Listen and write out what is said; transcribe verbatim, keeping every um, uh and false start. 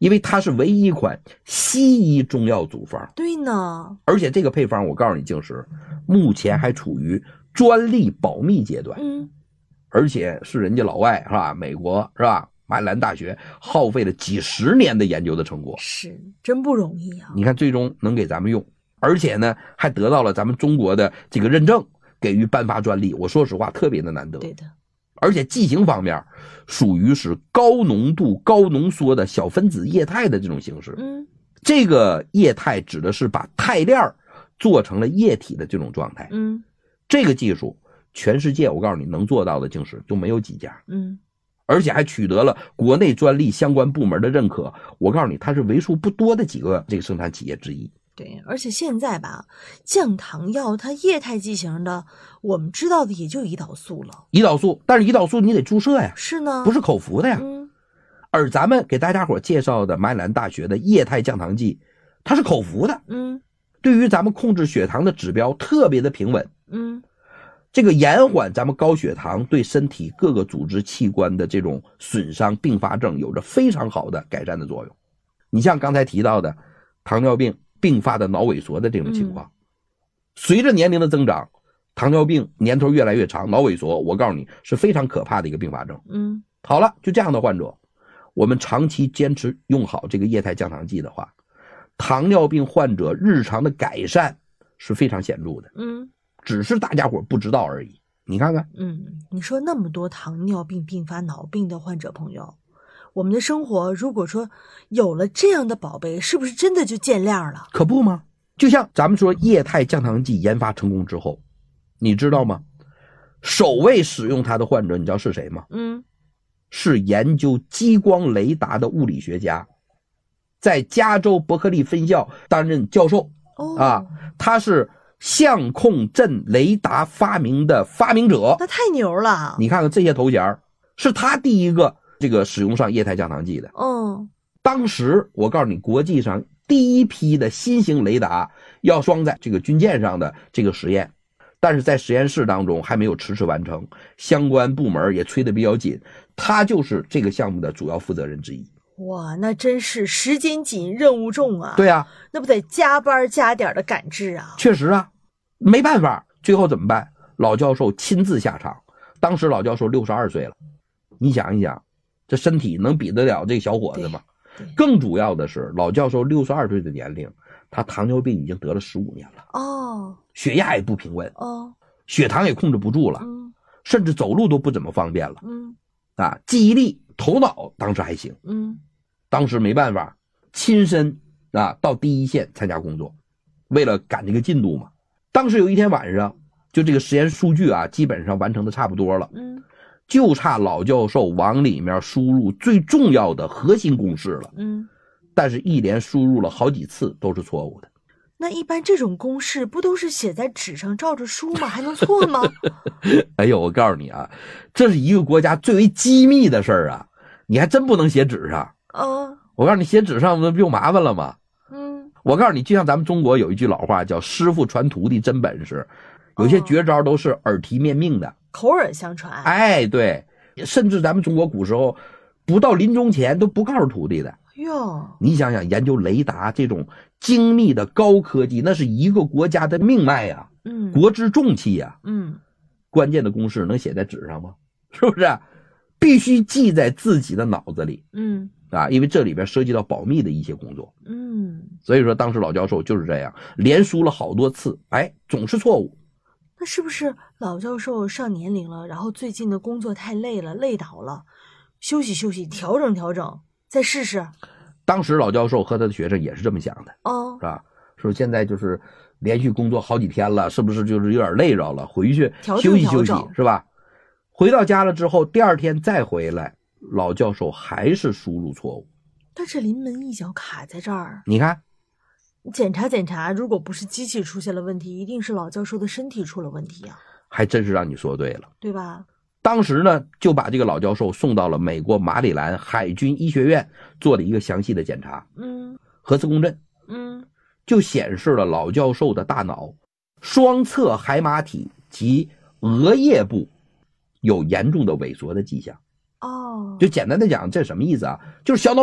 因为它是唯一一款西医中药组方。 对呢， 而且这个配方我告诉你静时目前还处于专利保密阶段。 嗯， 而且是人家老外是吧，美国是吧，马里兰大学耗费了几十年的研究的成果， 是真不容易啊。 你看最终能给咱们用，而且呢还得到了咱们中国的这个认证，给予颁发专利，我说实话特别的难得。 对的， 而且剂型方面属于是高浓度高浓缩的小分子液态的这种形式。 嗯， 这个液态指的是把肽链做成了液体的这种状态。 嗯， 这个技术全世界我告诉你能做到的竟是就没有几家。 嗯， 而且还取得了国内专利相关部门的认可，我告诉你它是为数不多的几个这个生产企业之一。 对，而且现在吧，降糖药它液态剂型的，我们知道的也就胰岛素了。 胰岛素，但是胰岛素你得注射呀， 是呢， 不是口服的呀。 嗯， 而咱们给大家伙介绍的马里兰大学的液态降糖剂，它是口服的。 嗯， 对于咱们控制血糖的指标特别的平稳。 嗯， 这个延缓咱们高血糖对身体各个组织器官的这种损伤并发症有着非常好的改善的作用。你像刚才提到的糖尿病并发的脑萎缩的这种情况，嗯、随着年龄的增长，糖尿病年头越来越长，脑萎缩我告诉你是非常可怕的一个并发症。 嗯， 好了，就这样的患者，我们长期坚持用好这个液态降糖剂的话，糖尿病患者日常的改善是非常显著的。 嗯， 只是大家伙不知道而已。你看看， 嗯，你说那么多糖尿病并发脑病的患者朋友，我们的生活如果说有了这样的宝贝，是不是真的就见亮了？ 可不吗？就像咱们说液态降糖剂研发成功之后，你知道吗？首位使用它的患者你知道是谁吗？ 嗯， 是研究激光雷达的物理学家，在加州伯克利分校担任教授。 哦， 啊，他是相控阵雷达发明的发明者， 那太牛了。 你看看这些头衔，是他第一个这个使用上液态降糖剂的。 哦， 当时我告诉你，国际上第一批的新型雷达要装在这个军舰上的这个实验，但是在实验室当中还没有迟迟完成，相关部门也催得比较紧，他就是这个项目的主要负责人之一。 哇，那真是时间紧任务重啊。 对啊， 那不得加班加点的赶制啊。 确实啊，没办法，最后怎么办？老教授亲自下场，当时老教授六十二岁了，你想一想，这身体能比得了这个小伙子吗？更主要的是老教授六十二岁的年龄，他糖尿病已经得了十五年了。 哦， 血压也不平稳。 哦， 血糖也控制不住了。 嗯， 甚至走路都不怎么方便了。 嗯， 啊，记忆力头脑当时还行。 嗯， 当时没办法，亲身啊到第一线参加工作，为了赶这个进度嘛。当时有一天晚上，就这个实验数据啊基本上完成的差不多了。 嗯， 就差老教授往里面输入最重要的核心公式了。 嗯， 但是一连输入了好几次都是错误的。 那一般这种公式不都是写在纸上照着书吗？还能错吗？ 哎呦，我告诉你啊，这是一个国家最为机密的事儿啊，你还真不能写纸上。 啊， 我告诉你，写纸上不就麻烦了吗？ 嗯， 我告诉你，就像咱们中国有一句老话叫师傅传徒弟真本事，有些绝招都是耳提面命的。 口耳相传。 哎，对，甚至咱们中国古时候不到临终前都不告诉徒弟的。 哟， 你想想，研究雷达这种精密的高科技，那是一个国家的命脉呀、啊， 嗯， 国之重器呀、啊， 嗯， 关键的公式能写在纸上吗？是不是？必须记在自己的脑子里， 嗯， 啊，因为这里边涉及到保密的一些工作， 嗯， 所以说当时老教授就是这样，连输了好多次，哎，总是错误。 那是不是老教授上年龄了，然后最近的工作太累了，累倒了，休息休息，调整调整，再试试？ 当时老教授和他的学生也是这么想的， 哦， 是吧？说现在就是连续工作好几天了，是不是就是有点累着了？回去休息休息，是吧？回到家了之后，第二天再回来，老教授还是输入错误。 但是临门一脚卡在这儿， 你看， 检查检查，如果不是机器出现了问题，一定是老教授的身体出了问题啊！ 还真是让你说对了， 对吧？ 当时呢，就把这个老教授送到了美国马里兰海军医学院做了一个详细的检查。 嗯， 核磁共振， 嗯， 就显示了老教授的大脑双侧海马体及额叶部有严重的萎缩的迹象。 哦， 就简单的讲，这什么意思啊？就是小脑